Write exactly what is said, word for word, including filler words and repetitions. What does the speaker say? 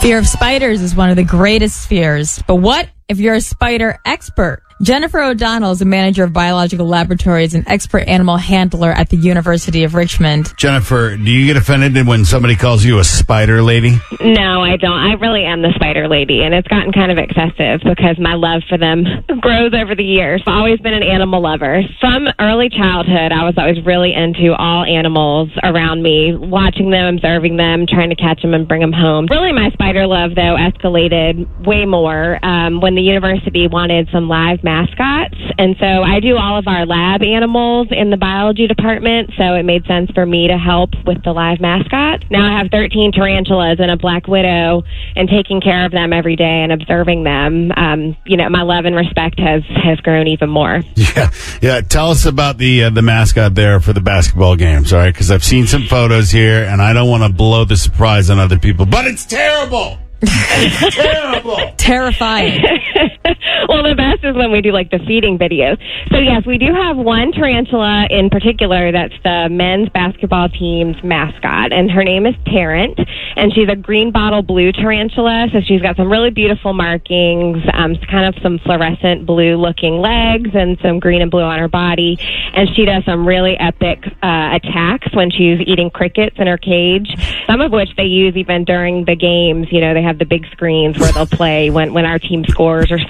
Fear of spiders is one of the greatest fears. But what if you're a spider expert? Jennifer O'Donnell is a manager of biological laboratories and expert animal handler at the University of Richmond. Jennifer, do you get offended when somebody calls you a spider lady? No, I don't. I really am the spider lady, and it's gotten kind of excessive because my love for them grows over the years. I've always been an animal lover. From early childhood, I was always really into all animals around me, watching them, observing them, trying to catch them and bring them home. Really, my spider love, though, escalated way more um, when the university wanted some live mascots, and so I do all of our lab animals in the biology department, so it made sense for me to help with the live mascots. Now I have thirteen tarantulas and a black widow, and taking care of them every day and observing them, um, you know, my love and respect has, has grown even more. Yeah, yeah. Tell us about the uh, the mascot there for the basketball games, all right? Because I've seen some photos here, and I don't want to blow the surprise on other people, but it's terrible. It's terrible. Terrifying. Well, the best is when we do, like, the feeding videos. So, yes, we do have one tarantula in particular that's the men's basketball team's mascot, and her name is Tarrant, and she's a green bottle blue tarantula, so she's got some really beautiful markings, um, kind of some fluorescent blue-looking legs and some green and blue on her body, and she does some really epic uh, attacks when she's eating crickets in her cage, some of which they use even during the games. You know, they have the big screens where they'll play when, when our team scores or